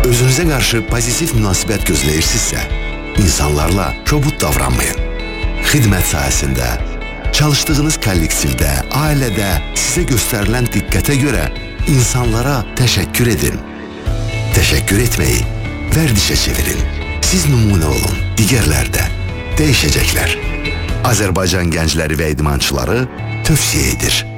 Özünüze karşı pozitif münasibət gözləyirsinizsə, insanlarla kobud davranmayın. Xidmət sahəsində, çalıştığınız kollektivdə, ailədə sizə göstərilən diqqətə görə insanlara təşəkkür edin. Təşəkkür etməyi vərdişə çevirin. Siz nümunə olun, digərlər də dəyişəcəklər. Azərbaycan gəncləri və idmançıları tövsiyə edir.